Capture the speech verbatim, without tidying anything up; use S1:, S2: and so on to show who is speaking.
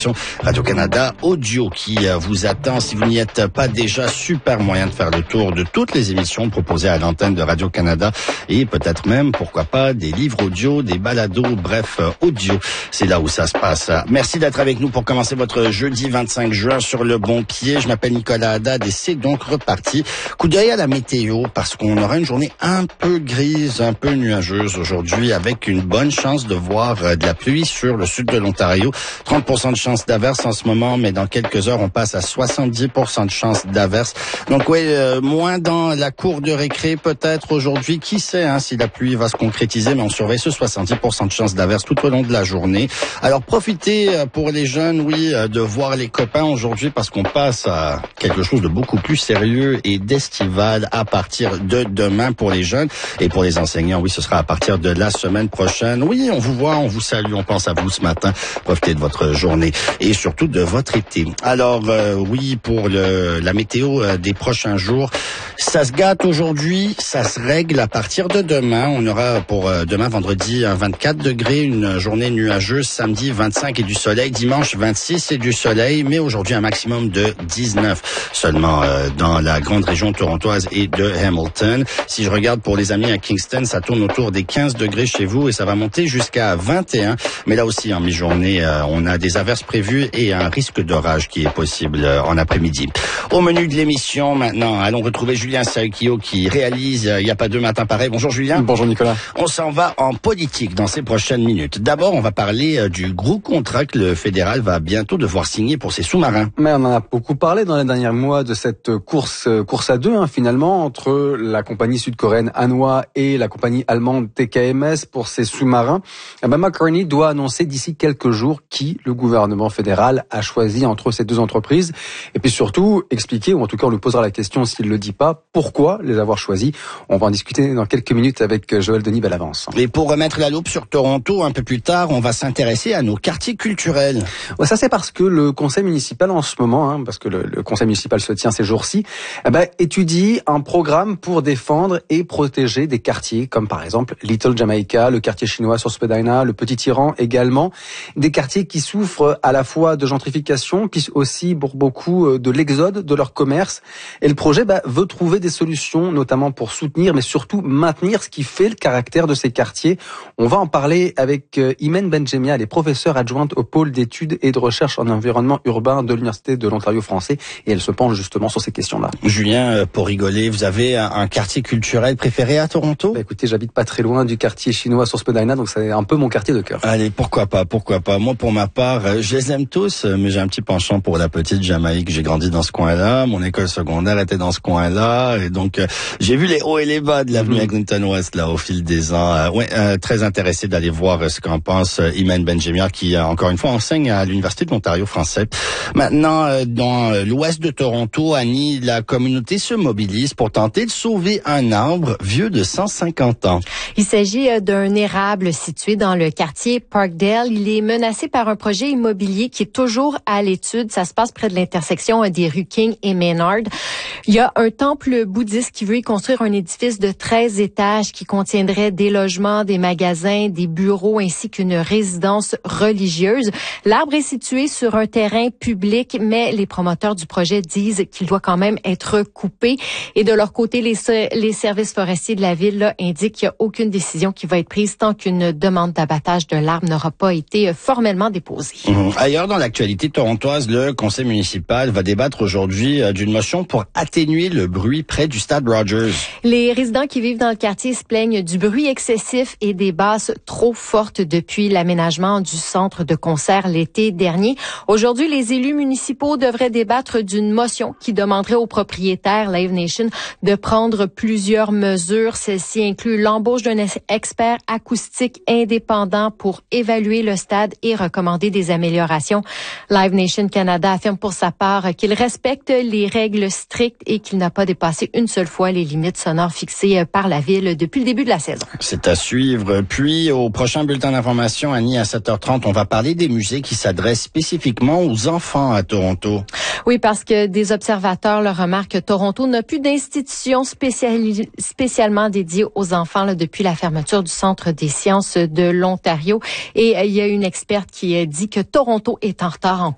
S1: Radio-Canada Audio qui vous attend. Si vous n'y êtes pas déjà, super moyen de faire le tour de toutes les émissions proposées à l'antenne de Radio-Canada et peut-être même, pourquoi pas, des livres audio, des balados, bref, audio. C'est là où ça se passe. Merci d'être avec nous pour commencer votre jeudi vingt-cinq juin sur le bon pied. Je m'appelle Nicolas Haddad et c'est donc reparti. Coup d'œil à la météo parce qu'on aura une journée un peu grise, un peu nuageuse aujourd'hui avec une bonne chance de voir de la pluie sur le sud de l'Ontario. trente pour cent de chance d'averse en ce moment, mais dans quelques heures, on passe à soixante-dix pour cent de chance d'averse. Donc oui, euh, moins dans la cour de récré peut-être aujourd'hui. Qui sait hein, si la pluie va se concrétiser, mais on surveille ce soixante-dix pour cent de chance d'averse tout au long de la journée. Alors profitez pour les jeunes, oui, de voir les copains aujourd'hui parce qu'on passe à quelque chose de beaucoup plus sérieux et d'estival à partir de demain pour les jeunes. Et pour les enseignants, oui, ce sera à partir de la semaine prochaine. Oui, on vous voit, on vous salue, on pense à vous ce matin. Profitez de votre journée et surtout de votre été. Alors euh, oui, pour le, la météo euh, des prochains jours, ça se gâte aujourd'hui, ça se règle à partir de demain. On aura pour euh, demain vendredi vingt-quatre degrés, une journée nuageuse, samedi vingt-cinq et du soleil, dimanche vingt-six et du soleil, mais aujourd'hui un maximum de dix-neuf seulement euh, dans la grande région torontoise et de Hamilton. Si je regarde pour les amis à Kingston, ça tourne autour des quinze degrés chez vous et ça va monter jusqu'à vingt et un. Mais là aussi en mi-journée, euh, on a des averses prévues et un risque d'orage qui est possible euh, en après-midi. Au menu de l'émission maintenant, allons retrouver Julien Saukio qui réalise euh, Il n'y a pas deux matins pareils. Bonjour Julien.
S2: Bonjour Nicolas.
S1: On s'en va en politique dans ces prochaines minutes. D'abord, on va parler euh, du gros contrat que le fédéral va bientôt devoir signer pour ses sous-marins.
S2: Mais on en a beaucoup parlé dans les derniers mois de cette course course à deux hein, finalement entre la compagnie sud-coréenne Hanwha et la compagnie allemande T K M S pour ses sous-marins. Eh ben, McCartney doit annoncer d'ici quelques jours qui le gouvernement fédéral a choisi entre ces deux entreprises et puis surtout expliquer, ou en tout cas on lui posera la question s'il le dit pas, pourquoi les avoir choisis. On va en discuter dans quelques minutes avec Joël Denis Bellavance.
S1: Et pour remettre la loupe sur Toronto un peu plus tard, on va s'intéresser à nos quartiers culturels.
S2: Ouais, ça c'est parce que le conseil municipal en ce moment, hein, parce que le, le conseil municipal se tient ces jours-ci, eh ben, étudie un programme pour défendre et protéger des quartiers comme par exemple Little Jamaica, le quartier chinois sur Spadina, le Petit Iran également, des quartiers qui souffrent à la fois de gentrification, puis aussi pour beaucoup de l'exode de leur commerce. Et le projet bah, veut trouver des solutions, notamment pour soutenir, mais surtout maintenir ce qui fait le caractère de ces quartiers. On va en parler avec Imen Benjemia, elle est professeure adjointe au pôle d'études et de recherche en environnement urbain de l'Université de l'Ontario français, et elle se penche justement sur ces questions-là.
S1: Julien, pour rigoler, vous avez un quartier culturel préféré à Toronto?
S2: Bah, écoutez, j'habite pas très loin du quartier chinois sur Spadina, donc c'est un peu mon quartier de cœur.
S1: Allez, pourquoi pas, pourquoi pas. Moi, pour ma part, je les aime tous, mais j'ai un petit penchant pour la petite Jamaïque. J'ai grandi dans ce coin-là, mon école secondaire était dans ce coin-là, et donc euh, j'ai vu les hauts et les bas de l'avenue mm-hmm. Eglinton West là au fil des ans. Euh, ouais, euh, très intéressé d'aller voir euh, ce qu'en pense euh, Imen Benjemia, qui euh, encore une fois enseigne à l'Université de l'Ontario français. Maintenant, euh, dans euh, l'ouest de Toronto, Annie, la communauté se mobilise pour tenter de sauver un arbre vieux de cent cinquante ans.
S3: Il s'agit euh, d'un érable situé dans le quartier Parkdale. Il est menacé par un projet immobilier qui est toujours à l'étude. Ça se passe près de l'intersection des rues King et Maynard. Il y a un temple bouddhiste qui veut y construire un édifice de treize étages qui contiendrait des logements, des magasins, des bureaux ainsi qu'une résidence religieuse. L'arbre est situé sur un terrain public, mais les promoteurs du projet disent qu'il doit quand même être coupé. Et de leur côté, les, les services forestiers de la ville là, indiquent qu'il n'y a aucune décision qui va être prise tant qu'une demande d'abattage de l'arbre n'aura pas été formellement déposée.
S1: Mmh. Ailleurs dans l'actualité torontoise, le conseil municipal va débattre aujourd'hui euh, d'une motion pour atténuer le bruit près du stade Rogers.
S3: Les résidents qui vivent dans le quartier se plaignent du bruit excessif et des basses trop fortes depuis l'aménagement du centre de concert l'été dernier. Aujourd'hui, les élus municipaux devraient débattre d'une motion qui demanderait aux propriétaires Live Nation de prendre plusieurs mesures. Celle-ci inclut l'embauche d'un expert acoustique indépendant pour évaluer le stade et recommander des améliorations. Live Nation Canada affirme pour sa part qu'il respecte les règles strictes et qu'il n'a pas dépassé une seule fois les limites sonores fixées par la ville depuis le début de la saison.
S1: C'est à suivre. Puis, au prochain bulletin d'information, Annie, à sept heures trente, on va parler des musées qui s'adressent spécifiquement aux enfants à Toronto.
S3: Oui, parce que des observateurs le remarquent, Toronto n'a plus d'institution spéciali- spécialement dédiée aux enfants là, depuis la fermeture du Centre des sciences de l'Ontario. Et euh, il y a une experte qui euh, dit que Toronto est en retard en